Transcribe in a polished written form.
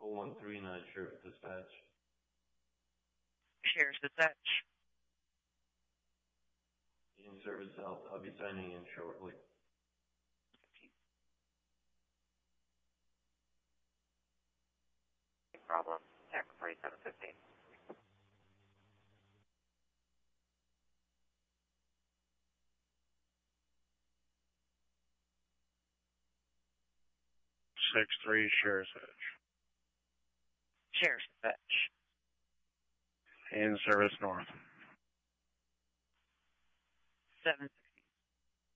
0139 Sheriff Dispatch. Sheriff's Dispatch. In service south, I'll be signing in shortly. Problem, Tech 4715. Sheriff's Edge. Sheriff's Dispatch. In service north. 7